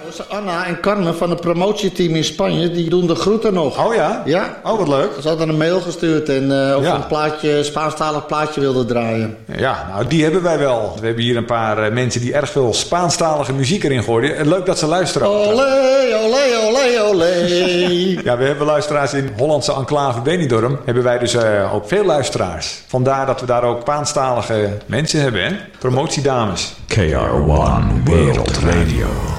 Anna en Carmen van het promotieteam in Spanje, die doen de groeten nog. Oh ja? Ja. Oh, wat leuk. Ze hadden een mail gestuurd en of een Spaanstalig plaatje wilden draaien. Ja, nou die hebben wij wel. We hebben hier een paar mensen die erg veel Spaanstalige muziek erin gooien. Leuk dat ze luisteren. Olé, olé, olé, olé. Ja, we hebben luisteraars in Hollandse enclave Benidorm. Hebben wij dus ook veel luisteraars. Vandaar dat we daar ook Spaanstalige mensen hebben, hè? Promotiedames. KR1 World Radio.